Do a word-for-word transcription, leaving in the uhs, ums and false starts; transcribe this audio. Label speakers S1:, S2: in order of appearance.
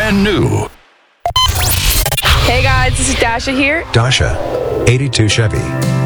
S1: brand new.
S2: Hey guys, this is Dasha here.
S3: Dasha, eighty-two Chevy.